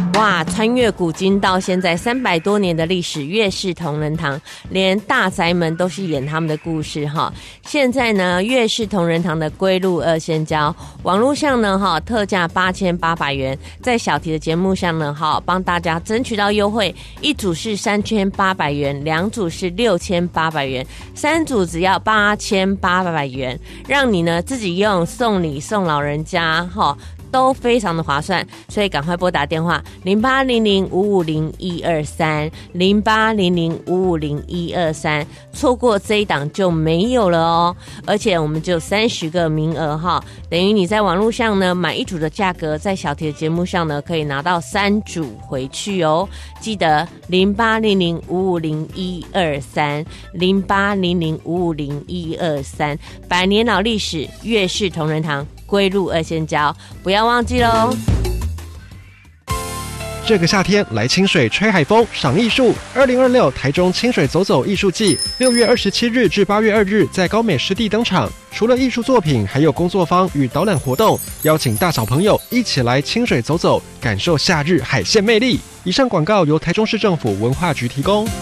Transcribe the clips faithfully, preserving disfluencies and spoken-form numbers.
哇，穿越古今到现在三百多年的历史，岳氏同仁堂连大宅门都是演他们的故事哈。现在呢，岳氏同仁堂的龟鹿二仙胶，网络上呢哈特价八千八百元，在小题的节目上呢哈帮大家争取到优惠，一组是三千八百元，两组是六千八百元，三组只要八千八百元，让你呢自己用、送礼、送老人家哈。都非常的划算，所以赶快拨打电话零八零零五五零一二三零八零零五五零一二三，错过这一档就没有了哦。而且我们只有三十个名额哈，等于你在网络上呢买一组的价格，在小题的节目上呢可以拿到三组回去哦。记得零八零零五五零一二三零八零零五五零一二三，百年老历史，岳氏同仁堂。龟鹿二仙胶，不要忘记喽！ 这个夏天来清水吹海风、赏艺术。二零二六台中清水走走艺术季，六月二十七日至八月二日在高美湿地登场。除了艺术作品，还有工作坊与导览活动，邀请大小朋友一起来清水走走，感受夏日海鲜魅力。以上广告由台中市政府文化局提供。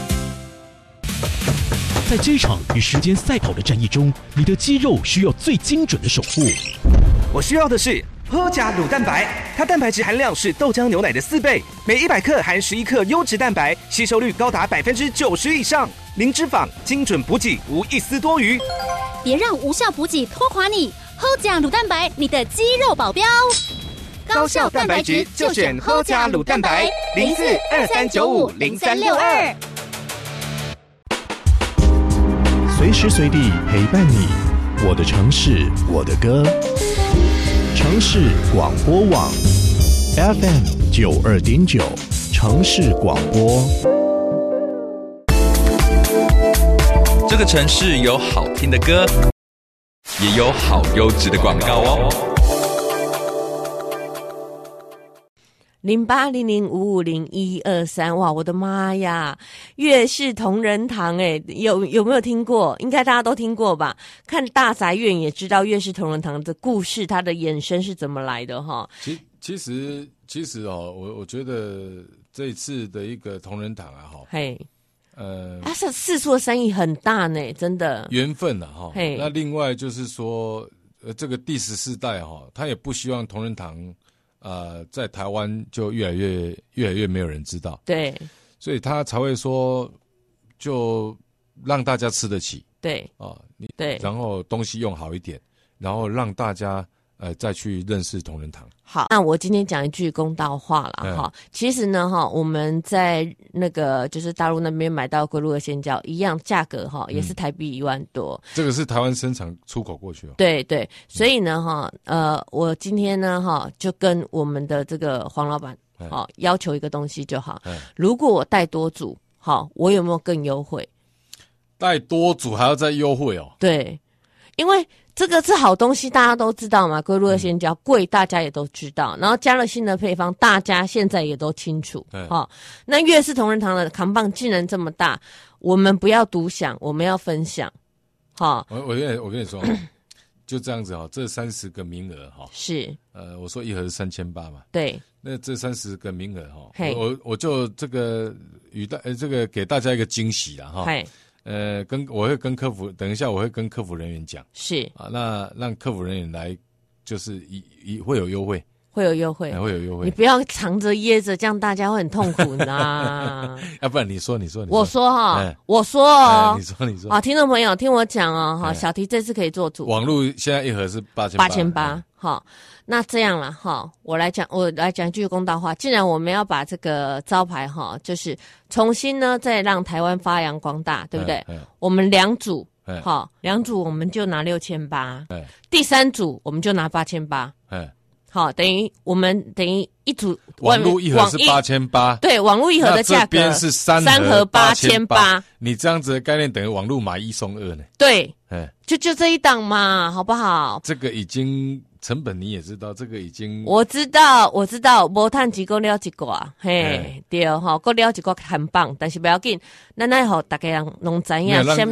在这场与时间赛跑的战役中，你的肌肉需要最精准的守护。 我需要的是喝加乳蛋白，它蛋白质含量是豆浆牛奶的四倍，每一百克含十一克优质蛋白，吸收率高达百分之九十以上，零脂肪，精准补给，无一丝多余。 别让无效补给拖垮你，喝加乳蛋白，你的肌肉保镖。 高效蛋白质就选喝加乳蛋白，零四二三九五零三六二。 随时随地陪伴你，我的城市，我的歌。城市广播网 F M 九二点九，城市广播。 这个城市有好听的歌，也有好优质的广告哦。 零八零零五五零一二三，哇，我的妈呀！岳氏同仁堂，哎，有有没有听过？应该大家都听过吧？看大宅院也知道岳氏同仁堂的故事，它的衍生是怎么来的哈。 其其实其实哦，我我觉得这一次的一个同仁堂啊，哈， 嘿， 呃， 它是四处的生意很大呢，真的缘分啊，哈。 嘿， 那另外就是说，呃，这个第十四代哈，他也不希望同仁堂。呃，在台湾就越来越越来越没有人知道， 对， 所以他才会说，就让大家吃得起， 对， 啊，你对， 然后东西用好一点，然后让大家呃再去认识同仁堂。 好，那我今天讲一句公道话了哈、嗯。其实呢哈，我们在那个就是大陆那边买到龟鹿二仙胶，一样价格哈，也是台币一万多、嗯。 这个是台湾生产出口过去哦。 对对，所以呢哈，呃，我今天呢哈，就跟我们的这个黄老板好、哦、要求一个东西就好。如果我带多组，好，我有没有更优惠？ 带多组还要再优惠哦？ 对，因为。这个是好东西，大家都知道嘛。龟鹿二仙胶贵，大家也都知道。然后加了新的配方，大家现在也都清楚。哦，那岳氏同仁堂的扛棒竟然这么大，我们不要独享，我们要分享。好、 哦，我我跟你我跟你说，就这样子哈、哦，这三十个名额哈、哦， 是呃，我说一盒是三千八嘛， 对， 那这三十个名额哈、哦，我我就这个与大呃这个给大家一个惊喜啦哈。哦呃，跟我会跟客服，等一下我会跟客服人员讲， 是啊， 那让客服人员来，就是一一会有优惠， 会有优惠， 会有优惠， 你不要藏着掖着，这样大家会很痛苦呢。 要不然你说，你说，你说我说哈、 哎， 我说哦、 哎，你说，你说， 啊，听众朋友听我讲哦，哈，小题这次可以做主， 网络现在一盒是八千八千八，好。那这样了哈，我来讲，我来讲一句公道话。既然我们要把这个招牌哈，就是重新呢，再让台湾发扬光大，对不对？我们两组，好，两组我们就拿六千八，第三组我们就拿八千八，好，等于我们等于一组网络一盒是八千八， 对，网络一盒的价格， 这边是三三盒八千八， 你这样子的概念等于网络买一送二呢？ 对，就就这一档嘛，好不好？ 这个已经。成本你也知道，这个已经我知道，我知道，无趁钱够了一寡，嘿，对吼，够了一寡很棒，但是不要紧，咱来吼大家人拢知影，什么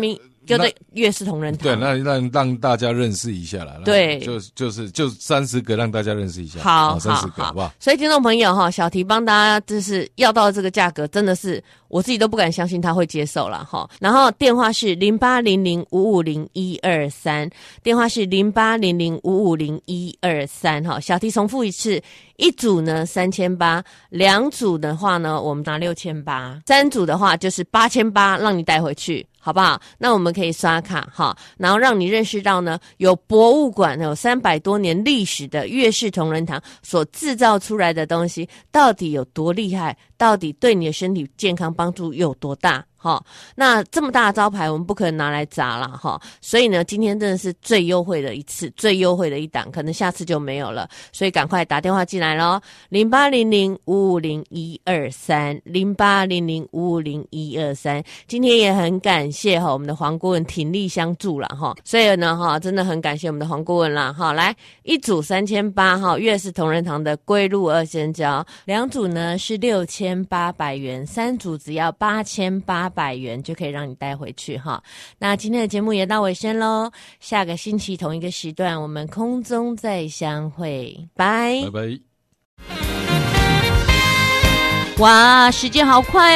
叫做月式同仁堂。 对，那让让大家认识一下啦。 对， 就就是就三十个让大家认识一下。 好， 三十个好不好？ 所以听众朋友哈，小提帮大家就是要到这个价格，真的是我自己都不敢相信他会接受了哈。然后电话是零八零零五五零一二三，电话是零八零零五五零一二三哈。小提重复一次，一组呢三千八，两组的话呢我们拿六千八，三组的话就是八千八，让你带回去。好不好？那我们可以刷卡哈，然后让你认识到呢，有博物馆有三百多年历史的月式同仁堂所制造出来的东西，到底有多厉害？到底对你的身体健康帮助有多大？哈，那这么大的招牌，我们不可能拿来砸了哈。所以呢，今天真的是最优惠的一次，最优惠的一档，可能下次就没有了。所以赶快打电话进来咯，零八零零五五零一二三，零八零零五五零一二三。今天也很感谢哈我们的黄顾问鼎力相助了哈，所以呢哈真的很感谢我们的黄顾问啦哈。来一组三千八哈，月式同仁堂的龟鹿二仙胶，两组呢是六千八百元，三组只要八千八百元就可以让你带回去哈。那今天的节目也到尾声咯，下个星期同一个时段我们空中再相会，拜拜拜。 哇，时间好快